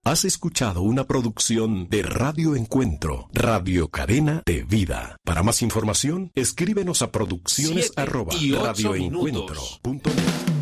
Has escuchado una producción de Radio Encuentro, Radio Cadena de Vida. Para más información, escríbenos a producciones@radioencuentro.net.